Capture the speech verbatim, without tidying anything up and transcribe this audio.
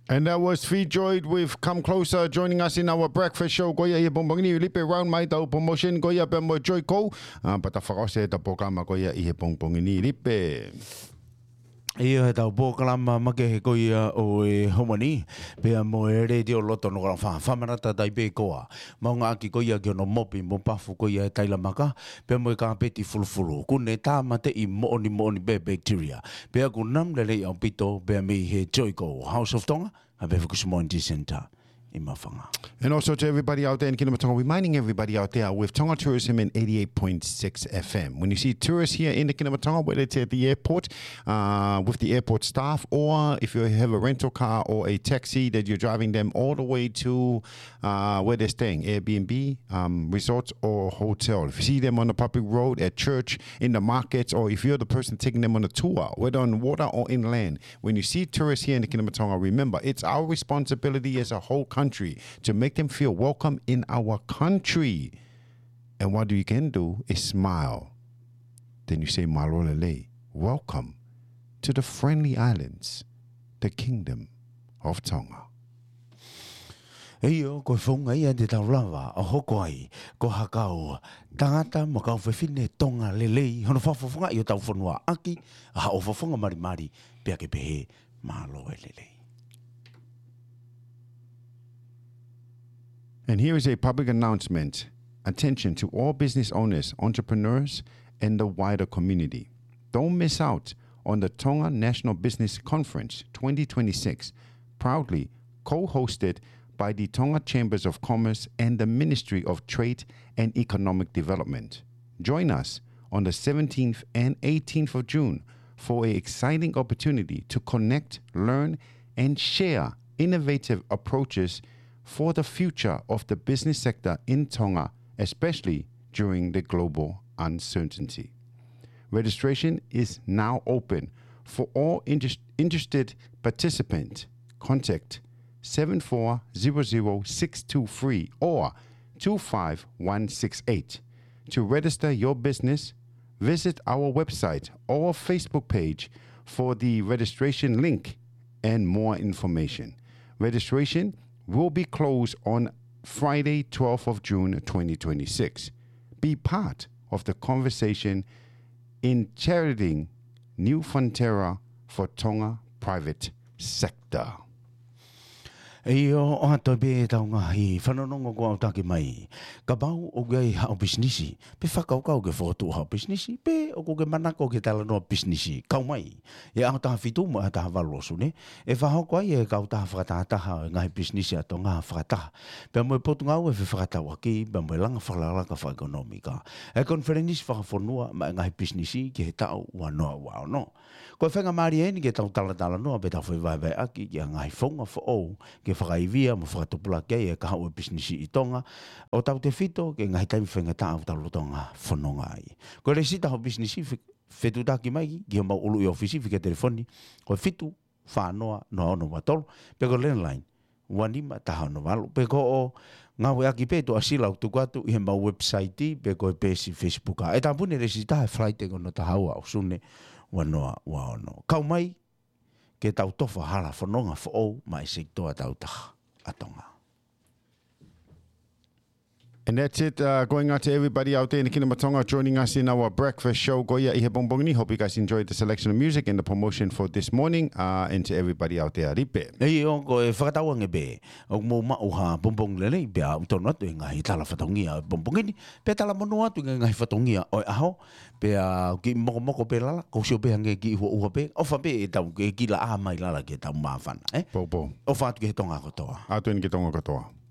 And that was Fee Joyd with Come Closer, joining us in our breakfast show. Goya i bongbongini ulipe round my tau promotion. Goya pe mo Joy Ko. But the whakose ta programa goya i bongbongini ulipe. Ia tau pōkalama make he koia o e homani pea mo e radio loto no kora wha whamarata tai pē koa maunga aki koia ki ono mopi mo pafu koia e taila maka pea mo e ka peti fulufulu kune tāma te i mooni mooni pē bacteria pea ku nam lele au pito pea mi he Joy Ko House of Tonga a pe Fukushimondi Center. And also to everybody out there in Kinamatonga, reminding everybody out there with Tonga Tourism in eighty-eight point six F M. When you see tourists here in the Kinamatonga, whether it's at the airport, uh, with the airport staff, or if you have a rental car or a taxi that you're driving them all the way to uh, where they're staying, Airbnb, um, resorts, or hotel. If you see them on the public road, at church, in the markets, or if you're the person taking them on a tour, whether on water or inland, when you see tourists here in the Kinamatonga, remember, it's our responsibility as a whole country to make them feel welcome in our country. And what you can do is smile. Then you say, Malolele, welcome to the friendly islands, the kingdom of Tonga. Eio, ko whonga ia te tau lawa, a hoko ai, ko hakao, tangata mo kau whewhine Tonga lelei, hono whawhawhanga i o tau whanua aki, a hao whawhanga mari mari, pia ke pehe, malo e lelei. And here is a public announcement. Attention to all business owners, entrepreneurs, and the wider community. Don't miss out on the Tonga National Business Conference twenty twenty-six, proudly co-hosted by the Tonga Chambers of Commerce and the Ministry of Trade and Economic Development. Join us on the seventeenth and eighteenth of June for an exciting opportunity to connect, learn, and share innovative approaches for the future of the business sector in Tonga, especially during the global uncertainty. Registration is now open for all inter- interested participants. Contact seven four zero zero six two three or two five one six eight. To register your business, visit our website or Facebook page for the registration link and more information. Registration will be closed on Friday, twelfth of June, twenty twenty-six. Be part of the conversation in charitting New Frontiera for Tonga private sector. Eio, o ato be tau ngahi, whanonongo ko au take mai. Ka bau o gai hao bisnisi, pe whakau kau ke whotu hao bisnisi, pe o ko ke manako ke tala noa bisnisi, kau mai. E au taha fitu mo a taha walosu ne, e whahoko ai e kau taha whakataha ngahi bisnisi ato ngaha whakataha. Pe mo e potu ngau e whakatawa waki, pe mo e langa whalalaka whaekonomika. E konferenis whakafonua ma ngahi bisnisi ki he tau ua noa wao no. Ko whenga maari eni ke tau tala tala noa pe tau whaiwai aki ki a ngahi whonga wha ou ke whakaivia mo whakatupula kei e kahau e bisnisi i Tonga o tau te whito ke ngahi taimi whenga tau tau lotonga whanonga ai. Ko re sita ho bisnisi whetu taki mai ki ho mau ulu i ofisi whika telefoni ko whitu whanoa no ono watolo pe ko landline wanima taha no walu pe ko o ngawe aki pe to asila tu kwatu i he mau website pe ko e pesi Facebook a e tampuni re sita he flight ko no tahaua o sune wanoa wa ono. Kau mai ke tau tofa hala whanonga whaou mai sektoa tau taha atonga. And that's it. Uh, going out to everybody out there in the Kinamatonga joining us in our breakfast show. Goya Ihe Bongbongini. Hope you guys enjoyed the selection of music and the promotion for this morning. Uh, and to everybody out there. Ripe. Ei o ko e whakatawa nge be. O mo mau ha bongbong lele bea utono atu e ngahi tala whatongia bongbongini. Pe tala mono atu e ngahi whatongia o e aho. Pea ki moko moko pe lala. Ko sio pe hange ki hua ua pe. O wha pe e tau ke ki la a mai lala ke tau mawhana. Eh? Po po. O wha atu ke he tonga kotoa. Atu en ke tonga katoa.